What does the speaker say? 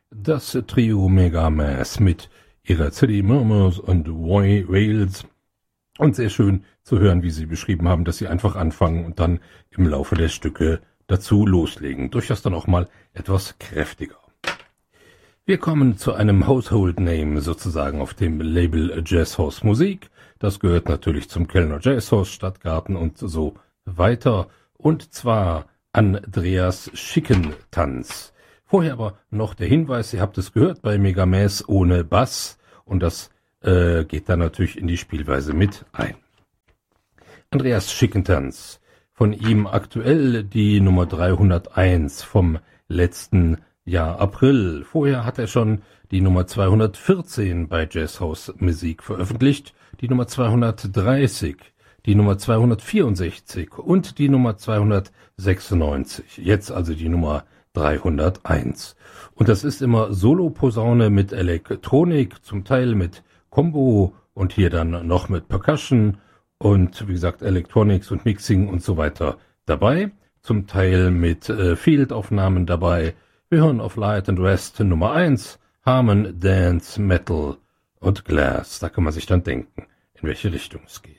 Das Trio Megamass mit ihrer CD Murmurs und Wails. Und sehr schön zu hören, wie Sie beschrieben haben, dass Sie einfach anfangen und dann im Laufe der Stücke dazu loslegen. Durchaus dann auch mal etwas kräftiger. Wir kommen zu einem Household Name sozusagen auf dem Label Jazzhaus Musik. Das gehört natürlich zum Kellner Jazzhaus, Stadtgarten und so weiter. Und zwar Andreas Schickentanz. Vorher aber noch der Hinweis, ihr habt es gehört, bei Megamass ohne Bass. Und das geht dann natürlich in die Spielweise mit ein. Andreas Schickentanz. Von ihm aktuell die Nummer 301 vom letzten Jahr April. Vorher hat er schon die Nummer 214 bei Jazzhaus Musik veröffentlicht, die Nummer 230, die Nummer 264 und die Nummer 296. Jetzt also die Nummer 301. Und das ist immer Solo-Posaune mit Elektronik, zum Teil mit Combo und hier dann noch mit Percussion und wie gesagt Electronics und Mixing und so weiter dabei. Zum Teil mit Field-Aufnahmen dabei. Wir hören auf Light and Rest Nummer 1, Harmon, Dance, Metal und Glass. Da kann man sich dann denken, in welche Richtung es geht.